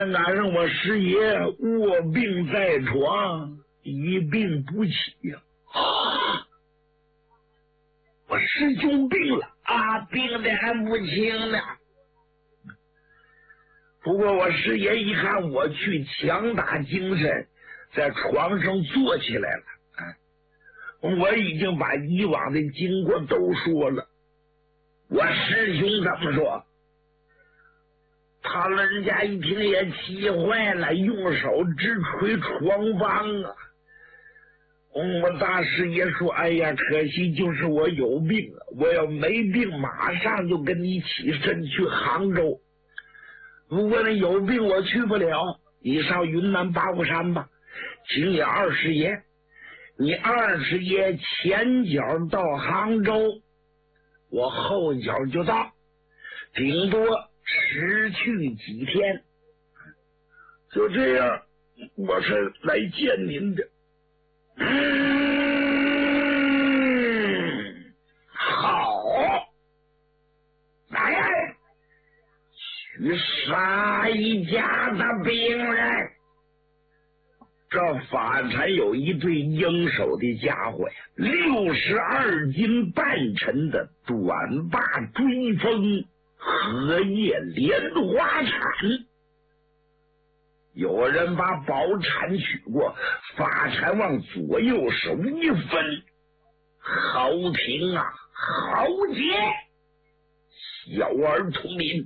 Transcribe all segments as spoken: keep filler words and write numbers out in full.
俺让我师爷卧病在床，一病不起呀、啊！我师兄病了啊，病的还不轻呢。不过我师爷一看我去，强打精神，在床上坐起来了。我已经把以往的经过都说了。我师兄怎么说？他老人家一听也气坏了，用手直捶床帮啊！我大师爷说：“哎呀，可惜就是我有病，我要没病，马上就跟你起身去杭州。如果你有病，我去不了，你上云南八卦山吧，请你二师爷。你二师爷前脚到杭州，我后脚就到，顶多迟去几天。就这样，我是来见您的。”嗯，好，来呀，去杀一家的病人。这法禅有一对应手的家伙呀，六十二斤半沉的短把追风，荷叶莲花铲。有人把宝铲取过，法禅往左右手一分，好听啊，豪杰，小儿童林。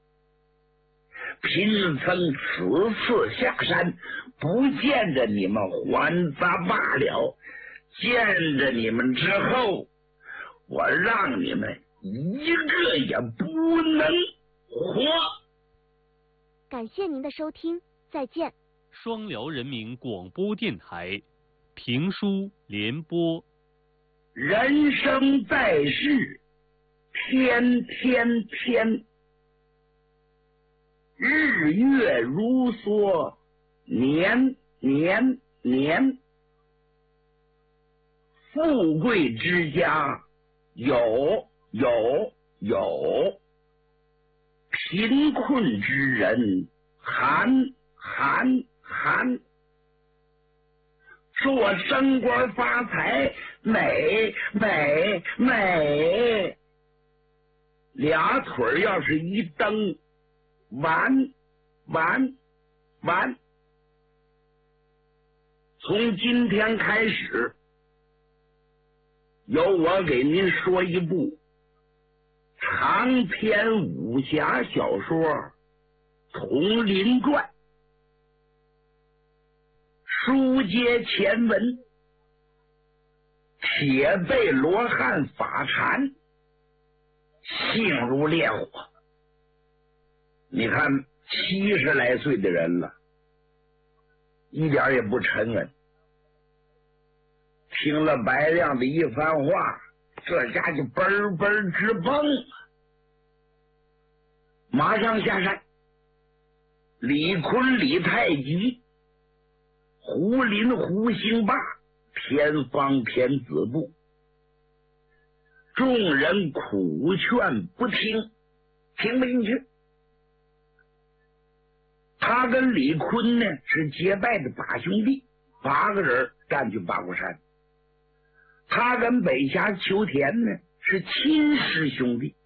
贫僧此次下山，不见着你们还杂罢了，见着你们之后，我让你们一个也不能活。 感谢您的收听，再见。 双辽人民广播电台评书联播。 人生在世，天天天，日月如梭，年年年。富贵之家有有有，贫困之人寒寒寒。说我升官发财，美美美，俩腿要是一蹬，完完完。从今天开始，由我给您说一部长篇武侠小说《佟林传》。书接前文，铁背罗汉法禅性如烈火。你看七十来岁的人了，一点也不沉稳。听了白亮的一番话，这家就嘣嘣直蹦，马上下山。李坤、李太极、胡林、胡兴霸、田方、田子部，众人苦劝不听，听不进去。他跟李坤呢是结拜的八兄弟，八个人占据八卦山。他跟北峡秋田呢是亲师兄弟。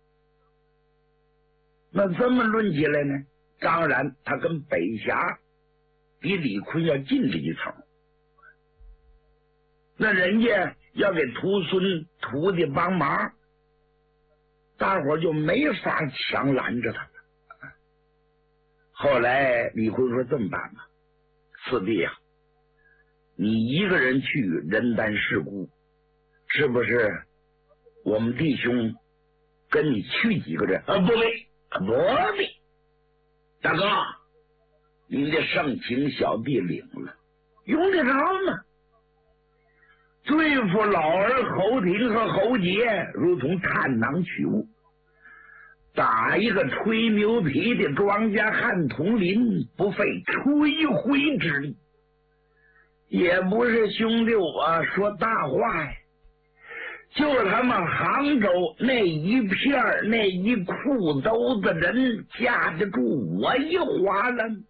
那这么论起来呢，当然他跟北峡比李坤要近这一层。那人家要给徒孙徒弟帮忙，大伙就没法强拦着他了。后来李坤说：“这么办吧，四弟啊，你一个人去人单势孤，是不是？我们弟兄跟你去几个人？啊，不必，不必。大哥，您的盛情小弟领了，用得着吗？对付老儿侯廷和侯杰，如同探囊取物。打一个吹牛皮的庄稼汉佟林，不费吹灰之力。也不是兄弟我说大话呀，就是他们杭州那一片那一裤兜子人架得住我一划了。